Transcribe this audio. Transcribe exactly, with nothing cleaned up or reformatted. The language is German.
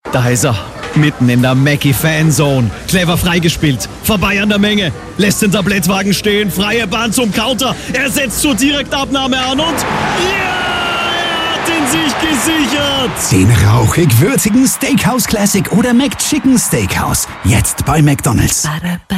Da ist er, mitten in der Mackie-Fanzone. Clever freigespielt, vorbei an der Menge, lässt den Tablettwagen stehen, freie Bahn zum Counter. Er setzt zur Direktabnahme an und ja, er hat ihn sich gesichert. Den rauchig-würzigen Steakhouse Classic oder McChicken Steakhouse. Jetzt bei McDonald's.